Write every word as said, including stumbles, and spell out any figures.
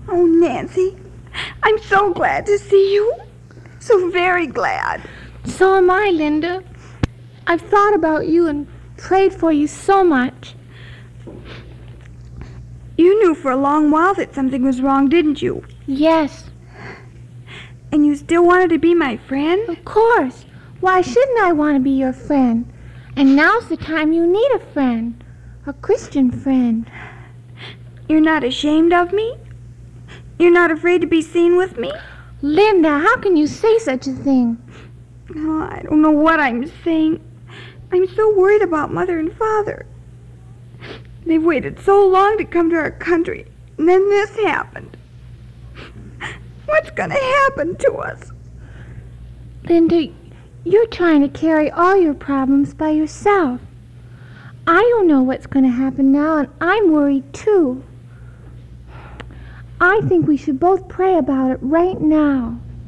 Oh, Nancy, I'm so glad to see you. So very glad. So am I, Linda. I've thought about you and prayed for you so much. You knew for a long while that something was wrong, didn't you? Yes. And you still wanted to be my friend? Of course. Why shouldn't I want to be your friend? And now's the time you need a friend. A Christian friend. You're not ashamed of me? You're not afraid to be seen with me? Linda, how can you say such a thing? Oh, I don't know what I'm saying. I'm so worried about Mother and Father. They've waited so long to come to our country, and then this happened. What's going to happen to us? Linda, you're trying to carry all your problems by yourself. I don't know what's going to happen now, and I'm worried too. I think we should both pray about it right now.